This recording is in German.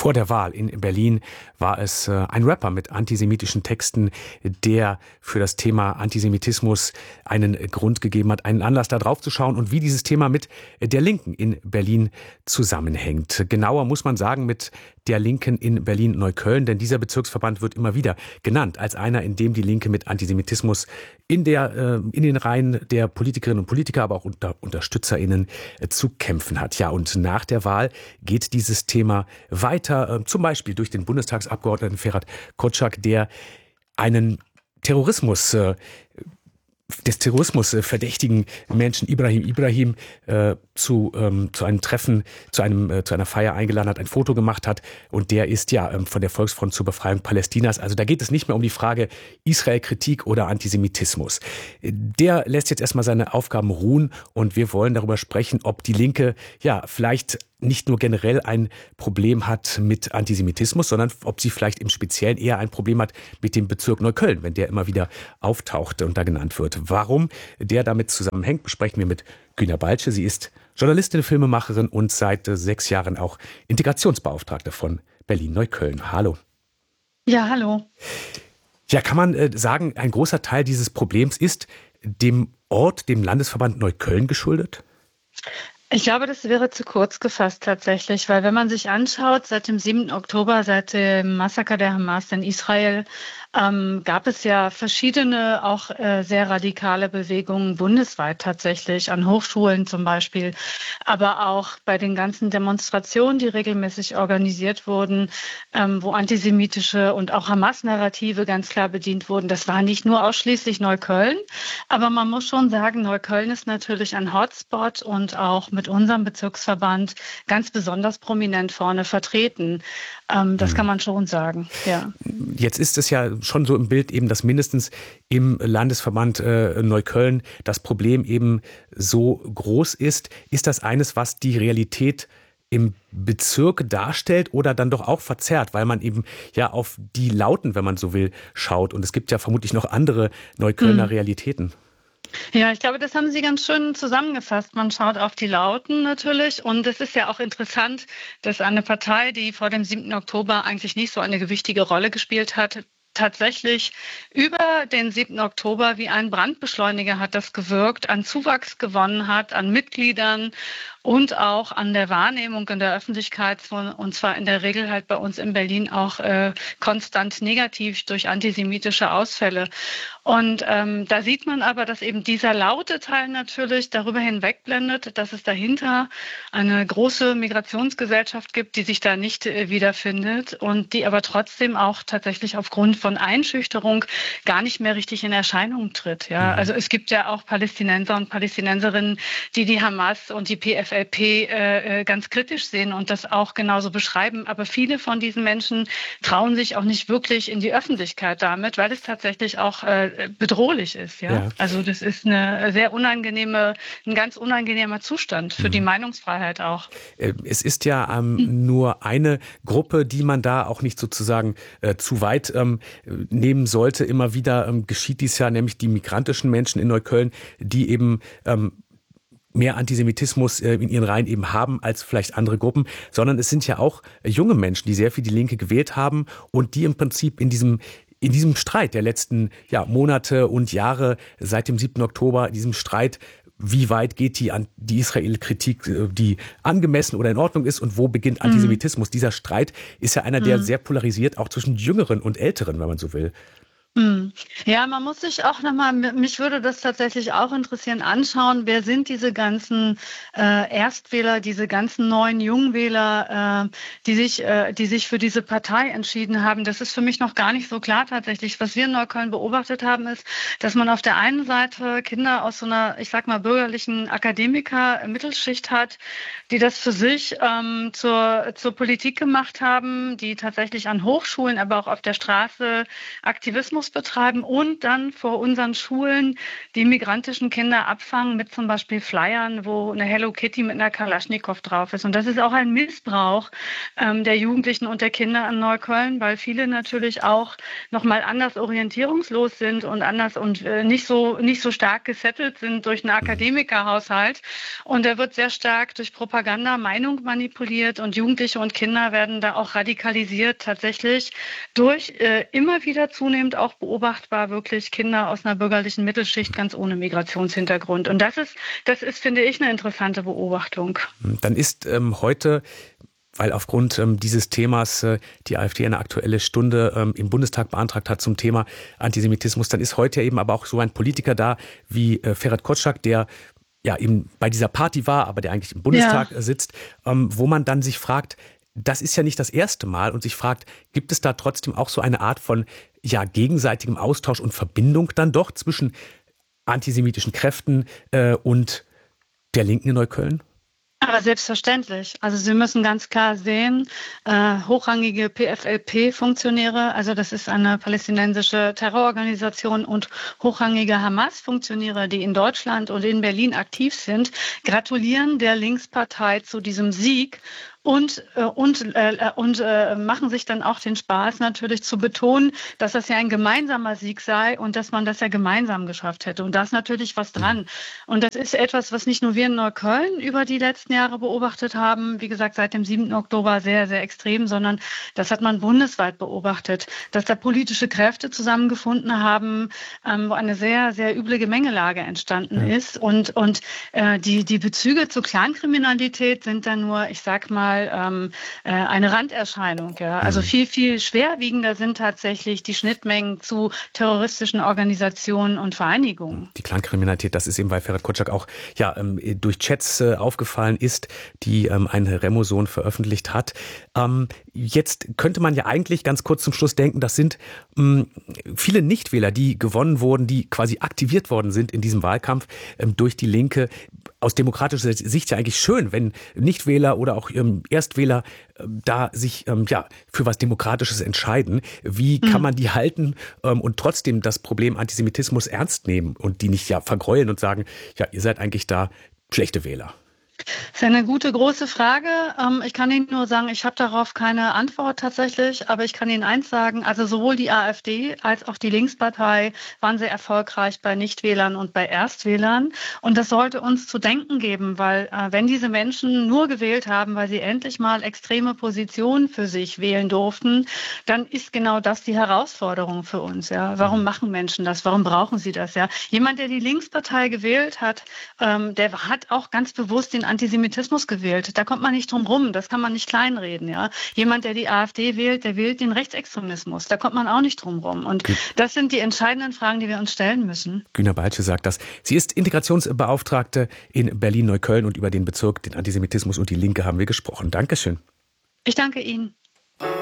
Vor der Wahl in Berlin war es ein Rapper mit antisemitischen Texten, der für das Thema Antisemitismus einen Grund gegeben hat, einen Anlass da drauf zu schauen und wie dieses Thema mit der Linken in Berlin zusammenhängt. Genauer muss man sagen mit der Linken in Berlin-Neukölln, denn dieser Bezirksverband wird immer wieder genannt als einer, in dem die Linke mit Antisemitismus in den Reihen der Politikerinnen und Politiker, aber auch unter UnterstützerInnen zu kämpfen hat. Ja, und nach der Wahl geht dieses Thema weiter, zum Beispiel durch den Bundestagsabgeordneten Ferhat Kotschak, der einen des Terrorismus verdächtigen Menschen Ibrahim zu einem Treffen, zu einer Feier eingeladen hat, ein Foto gemacht hat, und der ist von der Volksfront zur Befreiung Palästinas. Also da geht es nicht mehr um die Frage Israel-Kritik oder Antisemitismus. Der lässt jetzt erstmal seine Aufgaben ruhen, und wir wollen darüber sprechen, ob die Linke vielleicht nicht nur generell ein Problem hat mit Antisemitismus, sondern ob sie vielleicht im Speziellen eher ein Problem hat mit dem Bezirk Neukölln, wenn der immer wieder auftaucht und da genannt wird. Warum der damit zusammenhängt, besprechen wir mit Güner Balsche. Sie ist Journalistin, Filmemacherin und seit 6 Jahren auch Integrationsbeauftragte von Berlin-Neukölln. Hallo. Ja, hallo. Ja, kann man sagen, ein großer Teil dieses Problems ist dem Landesverband Neukölln geschuldet? Ich glaube, das wäre zu kurz gefasst tatsächlich, weil wenn man sich anschaut, seit dem 7. Oktober, seit dem Massaker der Hamas in Israel, gab es ja verschiedene, auch sehr radikale Bewegungen bundesweit tatsächlich, an Hochschulen zum Beispiel, aber auch bei den ganzen Demonstrationen, die regelmäßig organisiert wurden, wo antisemitische und auch Hamas-Narrative ganz klar bedient wurden. Das war nicht nur ausschließlich Neukölln, aber man muss schon sagen, Neukölln ist natürlich ein Hotspot und auch mit unserem Bezirksverband ganz besonders prominent vorne vertreten. Das kann man schon sagen, ja. Jetzt ist es ja schon so im Bild eben, dass mindestens im Landesverband Neukölln das Problem eben so groß ist. Ist das eines, was die Realität im Bezirk darstellt oder dann doch auch verzerrt, weil man eben auf die Lauten, wenn man so will, schaut? Und es gibt ja vermutlich noch andere Neuköllner Realitäten. Ja, ich glaube, das haben Sie ganz schön zusammengefasst. Man schaut auf die Lauten natürlich, und es ist ja auch interessant, dass eine Partei, die vor dem 7. Oktober eigentlich nicht so eine gewichtige Rolle gespielt hat, tatsächlich über den 7. Oktober wie ein Brandbeschleuniger hat das gewirkt, an Zuwachs gewonnen hat, an Mitgliedern und auch an der Wahrnehmung in der Öffentlichkeit, und zwar in der Regel halt bei uns in Berlin auch konstant negativ durch antisemitische Ausfälle. Und da sieht man aber, dass eben dieser laute Teil natürlich darüber hinwegblendet, dass es dahinter eine große Migrationsgesellschaft gibt, die sich da nicht wiederfindet und die aber trotzdem auch tatsächlich aufgrund von Einschüchterung gar nicht mehr richtig in Erscheinung tritt. Ja, also es gibt ja auch Palästinenser und Palästinenserinnen, die Hamas und die PFLP ganz kritisch sehen und das auch genauso beschreiben. Aber viele von diesen Menschen trauen sich auch nicht wirklich in die Öffentlichkeit damit, weil es tatsächlich auch bedrohlich ist. Ja? Also das ist ein ganz unangenehmer Zustand für die Meinungsfreiheit auch. Es ist ja nur eine Gruppe, die man da auch nicht sozusagen zu weit nehmen sollte. Immer wieder geschieht dies ja, nämlich die migrantischen Menschen in Neukölln, die eben mehr Antisemitismus in ihren Reihen eben haben als vielleicht andere Gruppen, sondern es sind ja auch junge Menschen, die sehr viel die Linke gewählt haben und die im Prinzip in diesem Streit der letzten Monate und Jahre seit dem 7. Oktober, in diesem Streit, wie weit geht die Israel-Kritik, die angemessen oder in Ordnung ist, und wo beginnt Antisemitismus? Dieser Streit ist ja einer, der sehr polarisiert, auch zwischen Jüngeren und Älteren, wenn man so will. Ja, man muss sich auch nochmal, mich würde das tatsächlich auch interessieren, anschauen, wer sind diese ganzen Erstwähler, diese ganzen neuen Jungwähler, die sich für diese Partei entschieden haben. Das ist für mich noch gar nicht so klar tatsächlich. Was wir in Neukölln beobachtet haben, ist, dass man auf der einen Seite Kinder aus so einer, ich sag mal, bürgerlichen Akademiker-Mittelschicht hat, die das für sich zur Politik gemacht haben, die tatsächlich an Hochschulen, aber auch auf der Straße Aktivismus Antisemitismus betreiben und dann vor unseren Schulen die migrantischen Kinder abfangen mit zum Beispiel Flyern, wo eine Hello Kitty mit einer Kalaschnikow drauf ist. Und das ist auch ein Missbrauch der Jugendlichen und der Kinder in Neukölln, weil viele natürlich auch nochmal anders orientierungslos sind und anders und nicht so stark gesettelt sind durch einen Akademikerhaushalt. Und der wird sehr stark durch Propaganda, Meinung manipuliert und Jugendliche und Kinder werden da auch radikalisiert, tatsächlich durch immer wieder zunehmend auch beobachtbar wirklich Kinder aus einer bürgerlichen Mittelschicht ganz ohne Migrationshintergrund. Und das ist, finde ich, eine interessante Beobachtung. Dann ist heute, weil aufgrund dieses Themas die AfD eine aktuelle Stunde im Bundestag beantragt hat zum Thema Antisemitismus, dann ist heute eben aber auch so ein Politiker da wie Ferhat Kotschak, der ja eben bei dieser Party war, aber der eigentlich im Bundestag sitzt, wo man dann sich fragt, das ist ja nicht das erste Mal und sich fragt, gibt es da trotzdem auch so eine Art von gegenseitigem Austausch und Verbindung dann doch zwischen antisemitischen Kräften und der Linken in Neukölln? Aber selbstverständlich. Also Sie müssen ganz klar sehen, hochrangige PFLP-Funktionäre, also das ist eine palästinensische Terrororganisation, und hochrangige Hamas-Funktionäre, die in Deutschland und in Berlin aktiv sind, gratulieren der Linkspartei zu diesem Sieg und machen sich dann auch den Spaß natürlich zu betonen, dass das ja ein gemeinsamer Sieg sei und dass man das ja gemeinsam geschafft hätte. Und da ist natürlich was dran. Und das ist etwas, was nicht nur wir in Neukölln über die letzten Jahre beobachtet haben, wie gesagt, seit dem 7. Oktober sehr, sehr extrem, sondern das hat man bundesweit beobachtet, dass da politische Kräfte zusammengefunden haben, wo eine sehr, sehr üble Gemengelage entstanden ist. Und die Bezüge zur Clankriminalität sind dann nur, ich sag mal, eine Randerscheinung. Ja. Also viel, viel schwerwiegender sind tatsächlich die Schnittmengen zu terroristischen Organisationen und Vereinigungen. Die Clankriminalität, das ist eben, weil Ferhat Kotschak auch durch Chats aufgefallen ist, die ein Remo-Sohn veröffentlicht hat. Jetzt könnte man ja eigentlich ganz kurz zum Schluss denken, das sind viele Nichtwähler, die gewonnen wurden, die quasi aktiviert worden sind in diesem Wahlkampf durch die Linke. Aus demokratischer Sicht ja eigentlich schön, wenn Nichtwähler oder auch Erstwähler da sich für was Demokratisches entscheiden. Wie kann man die halten und trotzdem das Problem Antisemitismus ernst nehmen und die nicht vergreulen und sagen, ihr seid eigentlich da schlechte Wähler? Das ist eine gute, große Frage. Ich kann Ihnen nur sagen, ich habe darauf keine Antwort tatsächlich, aber ich kann Ihnen eins sagen, also sowohl die AfD als auch die Linkspartei waren sehr erfolgreich bei Nichtwählern und bei Erstwählern. Und das sollte uns zu denken geben, weil wenn diese Menschen nur gewählt haben, weil sie endlich mal extreme Positionen für sich wählen durften, dann ist genau das die Herausforderung für uns. Ja? Warum machen Menschen das? Warum brauchen sie das? Ja? Jemand, der die Linkspartei gewählt hat, der hat auch ganz bewusst den Antisemitismus gewählt. Da kommt man nicht drum rum. Das kann man nicht kleinreden. Ja? Jemand, der die AfD wählt, der wählt den Rechtsextremismus. Da kommt man auch nicht drum rum. Und das sind die entscheidenden Fragen, die wir uns stellen müssen. Güner Balce sagt das. Sie ist Integrationsbeauftragte in Berlin-Neukölln und über den Bezirk, den Antisemitismus und die Linke haben wir gesprochen. Dankeschön. Ich danke Ihnen.